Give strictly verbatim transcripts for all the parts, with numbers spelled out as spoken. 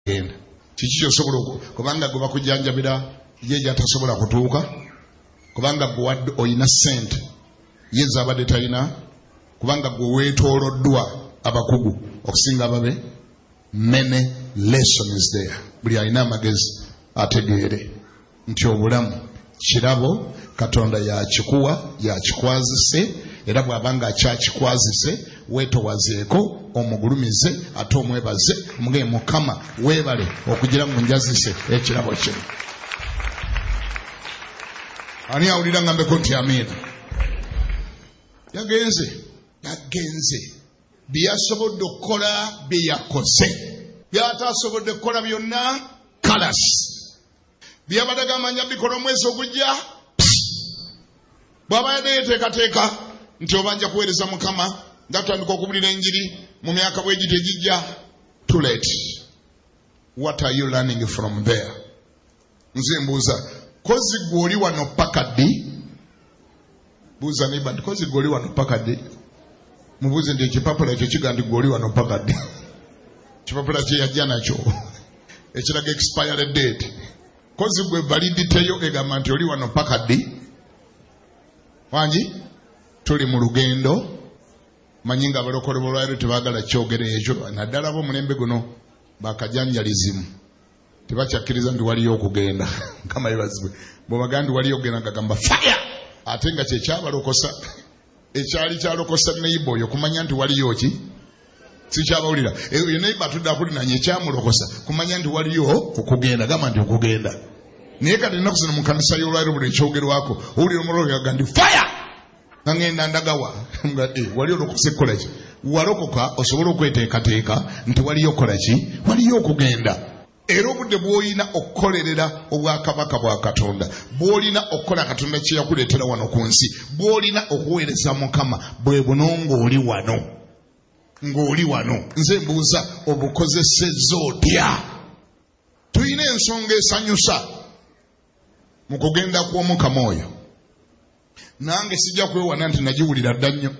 genda kiki kyosobola kubanga gwe bakujjanjabira ye gyatasobola kutuuka kubanga gwe wadde oyina ssente ye zaabadde talina kubanga gwe weetooloddwa abakugu okusinga ababe. Many lessons there. Buli alina amagezi ategeere nti obulamu kirabo Katonda yakikuwa yakikwazise era bw'abanga akyakikwazise weetowazeeko omugulumize ate omwebaze omugee Mukama weebale okugira mu njazise ekirabo kino. Ani awulira ngambeko nti amiina? Yagenze yagenze byasobodde okukola bye yakoze byatasobodde kukola byonna kalasi byabadaga amanya bikola omwezi ogujja bw'aba yadde yeteekateeka nti obanja kuweereza Mukama ngatandika okubulira enjiri mu myaka bwegiti egijja. Too late. What are you learning from there? Nze mbuuza kozi gw'oli wano paka ddi? Buuza niba nti kozi gw'oli wano paka ddi? Mubuuze nti ekipapula ekyo kigandi gw'oli wano paka ddi? Ekipapula kye yajja nakyo ekiraga expired date. Kozi gwe validity yo egamba nti oli wano paka ddi? Wangi tuli mu lugendo manyi nga abalokole b'olwaliro tebaagala kyogere ekyo naddala b'omulembe guno bakajanjalizimu tebakyakkiriza nti waliyo okugenda kama yebazibwe bw'obagaa nti waliyo okugenda ngagamba fire ate nga kyekyabalokosa ekyali kyalokosa neiba oyo kumanya nti waliyo ki sikyabawulira eyo neiba atudde akulinanya ekyamulokosa kumanya nti waliyo okugenda gamba nti okugenda naye kati ennaku zino mu kanisa y'olwaliro buli ekyogerwako owulira omulolo yaga nti fire nangenda ndagawa nga waliyo olokose kukola ki walokoka osobola okweteekateeka nti waliyo okukola ki waliyo okugenda. Era obudde bw'olina okukolerera obwakabaka bwa Katonda bw'olina okukola Katonda kye yakuleetera wano ku nsi bw'olina okuweereza Mukama bwe buno ng'oli wano ng'oli wano nze mbuuza obukozesezza otya? Tulina ensonga esanyusa mu kugenda kw'Omukama oyo. Nange sijja kwewana nti nagiwulira dda nnyo.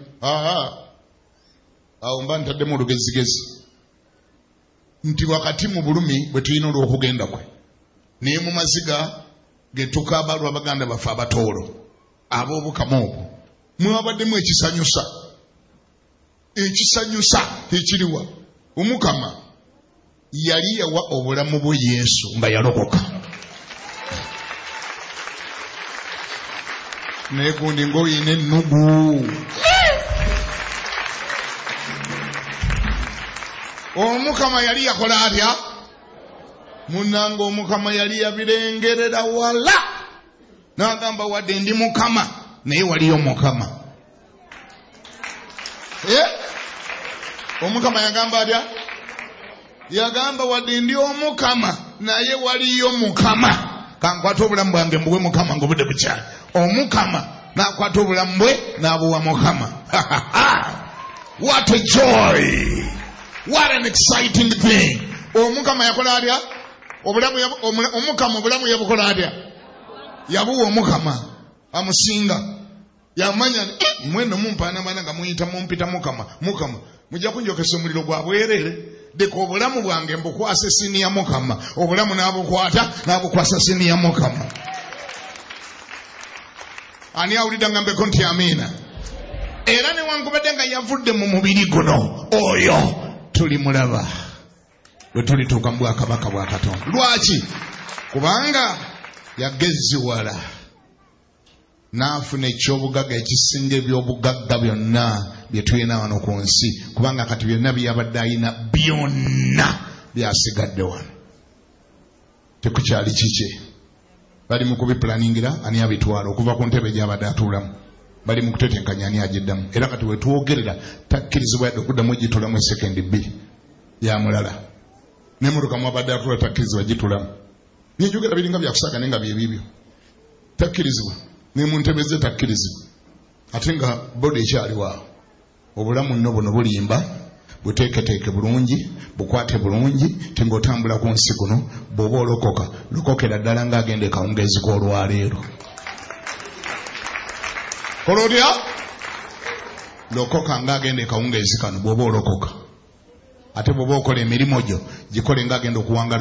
Awo mba ntaddemu olugezigezi nti wakati mu bulumi bwe tulina olw'okugenda kwe naye mu maziga ge tukaaba lw'Abaganda baffe abatoolo ab'Obukama obwo mwabaddemu ekisanyusa ekisanyusa ekiriwa Omukama yali yawa obulamu bwe Yesu nga yalokoka. Naye gundi ng'oyina ennugu Omukama yali yakola atya? Munnange Omukama yali yabirengerera wala n'agamba wadde ndi Mukama naye waliyo Mukama. Eh? Omukama yagamba atya? Yagamba wadde ndi Omukama naye waliyo Mukama. Kankwata obulamu bwange mbuwe Mukama ng'obudde bukyali. Omukama n'akwata obulamu bwe n'abuwa Mukama. What a joy! What an exciting thing. Omukama yakola atya? Obulamu Omukama obulamu yabukola atya? Yabuwa Omukama amusinga. Yamanya eh mweno mumpaana maana nga muyita mumpita Mukama. Mukama mujja kunjokesa omuliro gwa bwerere. Deko obulamu bwange mbukwasa sini ya Mukama. Obulamu n'abukwata n'abukwasa sini ya Mukama. Ani awulidde ngambeko nti amiina? Era newankubadde nga yavudde mu mubiri guno oyo tuli mulaba bwe tulituuka mu bwakabaka bwa Katonda. Lwaki? Kubanga yageziwala n'afuna ekyobugagga ekisinga ebyobugagga byonna bye tulina wano ku nsi kubanga kati byonna byabadde ayina byonna byasigadde wano. Tekukyali kike bali mu kubipulaningira ani abitwala okuva ku ntebe gy'abadde atuulamu bali mu kutetenkanya ani agiddamu era kati wetwogerera takkirizibwa yadde okuddamu egitulamu esekendi bbiri yamulala nemotoka mwabadde atula takkirizibwa gitulamu nijogera biringa byakusaaga naye nga byebibyo takkirizibwa ne mu ntebe ze takkirizibwa ate nga bodi ekyaliwaawo. Obulamu nno buno bulimba buteeketeeke bulungi bukwate bulungi ti ng'otambula ku nsi guno bw'oba olokoka lokokera ddala ng'agenda ekawungeezi k'olwaleero. Kola otya? Lokoka ng'agenda ekawungeezi kano bw'oba olokoka. Ate bw'oba okola emirimu gyo gikole nga agenda okuwangala